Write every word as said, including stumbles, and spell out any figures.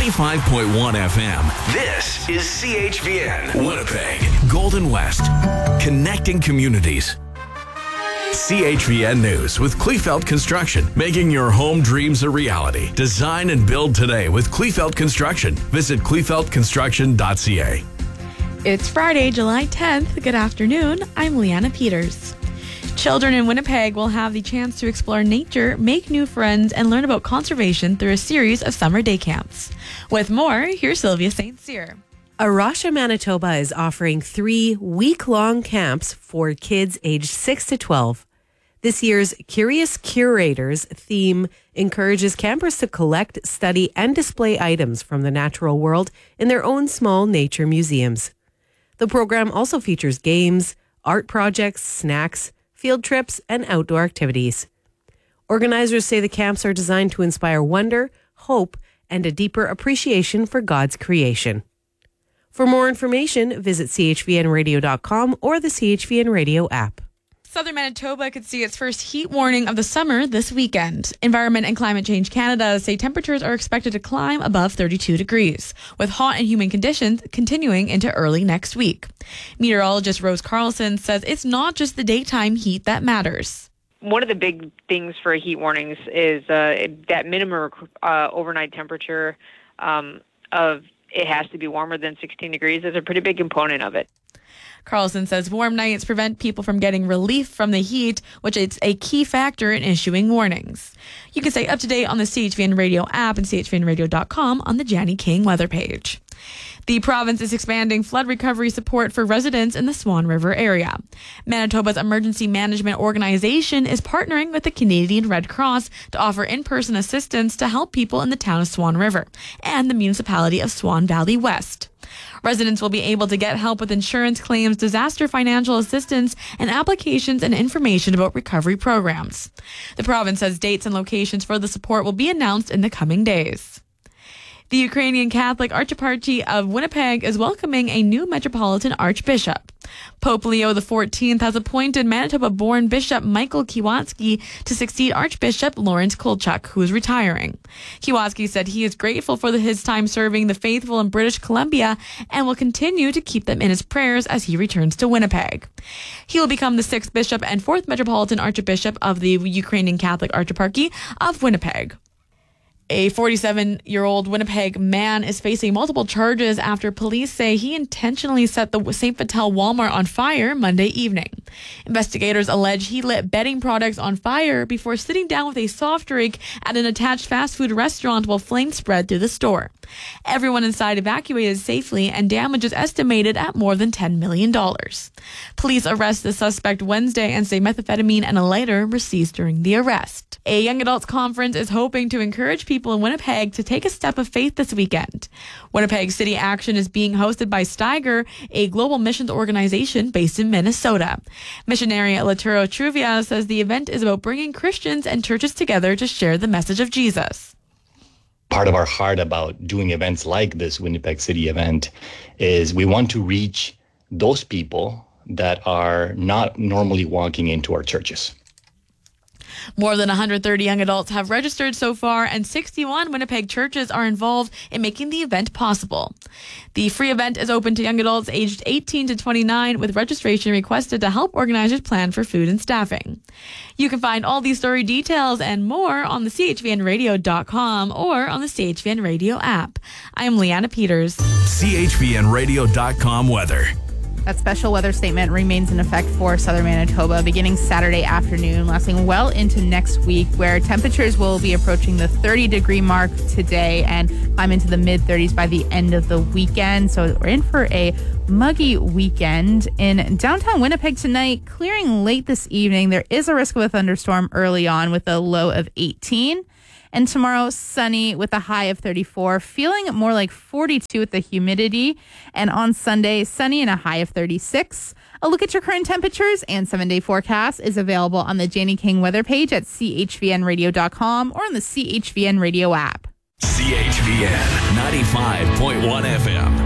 ninety-five point one F M. This is C H V N, Winnipeg, Golden West, connecting communities. C H V N News with Kleefeld Construction, making your home dreams a reality. Design and build today with Kleefeld Construction. Visit kleefeld construction dot c a. It's Friday, July tenth. Good afternoon. I'm Leanna Peters. Children in Winnipeg will have the chance to explore nature, make new friends, and learn about conservation through a series of summer day camps. With more, here's Sylvia Saint Cyr. Arasha, Manitoba is offering three week-long camps for kids aged six to twelve. This year's Curious Curators theme encourages campers to collect, study, and display items from the natural world in their own small nature museums. The program also features games, art projects, snacks, field trips, and outdoor activities. Organizers say the camps are designed to inspire wonder, hope, and a deeper appreciation for God's creation. For more information, visit c h v n radio dot com or the C H V N Radio app. Southern Manitoba could see its first heat warning of the summer this weekend. Environment and Climate Change Canada say temperatures are expected to climb above thirty-two degrees, with hot and humid conditions continuing into early next week. Meteorologist Rose Carlson says it's not just the daytime heat that matters. One of the big things for heat warnings is uh, that minimum uh, overnight temperature um, of it has to be warmer than sixteen degrees is a pretty big component of it. Carlson says warm nights prevent people from getting relief from the heat, which is a key factor in issuing warnings. You can stay up to date on the C H V N Radio app and c h v n radio dot com on the Janny King weather page. The province is expanding flood recovery support for residents in the Swan River area. Manitoba's Emergency Management Organization is partnering with the Canadian Red Cross to offer in-person assistance to help people in the town of Swan River and the municipality of Swan Valley West. Residents will be able to get help with insurance claims, disaster financial assistance, and applications and information about recovery programs. The province says dates and locations for the support will be announced in the coming days. The Ukrainian Catholic Archdiocese of Winnipeg is welcoming a new Metropolitan Archbishop. Pope Leo the fourteenth has appointed Manitoba-born Bishop Michael Kiwatsky to succeed Archbishop Lawrence Kulchuk, who is retiring. Kiwatsky said he is grateful for the, his time serving the faithful in British Columbia and will continue to keep them in his prayers as he returns to Winnipeg. He will become the sixth bishop and fourth Metropolitan Archbishop of the Ukrainian Catholic Archdiocese of Winnipeg. A forty-seven-year-old Winnipeg man is facing multiple charges after police say he intentionally set the Saint Vital Walmart on fire Monday evening. Investigators allege he lit bedding products on fire before sitting down with a soft drink at an attached fast food restaurant while flames spread through the store. Everyone inside evacuated safely, and damage is estimated at more than ten million dollars. Police arrest the suspect Wednesday and say methamphetamine and a lighter were seized during the arrest. A young adults conference is hoping to encourage people in Winnipeg to take a step of faith this weekend. Winnipeg City Action is being hosted by Steiger, a global missions organization based in Minnesota. Missionary Laturo Truvia says the event is about bringing Christians and churches together to share the message of Jesus. Part of our heart about doing events like this Winnipeg City event is we want to reach those people that are not normally walking into our churches. More than one hundred thirty young adults have registered so far, and sixty-one Winnipeg churches are involved in making the event possible. The free event is open to young adults aged eighteen to twenty-nine, with registration requested to help organizers plan for food and staffing. You can find all these story details and more on the c h v n radio dot com or on the C H V N Radio app. I am Leanna Peters. c h v n radio dot com weather. That special weather statement remains in effect for southern Manitoba beginning Saturday afternoon, lasting well into next week, where temperatures will be approaching the thirty degree mark today and climb into the mid thirties by the end of the weekend. So we're in for a muggy weekend. In downtown Winnipeg tonight, clearing late this evening. There is a risk of a thunderstorm early on with a low of eighteen. And tomorrow, sunny with a high of thirty-four, feeling more like forty-two with the humidity. And on Sunday, sunny and a high of thirty-six. A look at your current temperatures and seven-day forecast is available on the Janny King weather page at c h v n radio dot com or on the C H V N Radio app. C H V N ninety-five point one F M.